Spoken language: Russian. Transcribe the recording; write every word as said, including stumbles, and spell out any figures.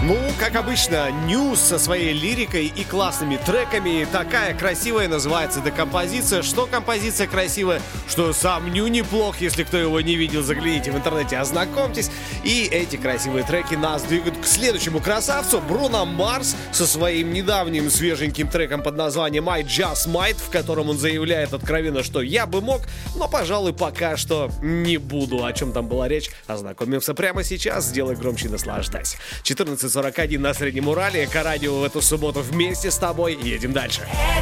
Ну, как обычно, Ньюс со своей лирикой и классными треками. Такая красивая называется эта композиция. Что композиция красивая, что сам Нью неплох. Если кто его не видел, загляните в интернете, ознакомьтесь. И эти красивые треки нас двигают к следующему красавцу. Бруно Марс со своим недавним свеженьким треком под названием I Just Might, в котором он заявляет откровенно, что я бы мог, но, пожалуй, пока что не буду. О чем там была речь, ознакомимся прямо сейчас. Сделай громче и наслаждайся. четырнадцать сорок один на Среднем Урале. К радио в эту субботу вместе с тобой. Едем дальше.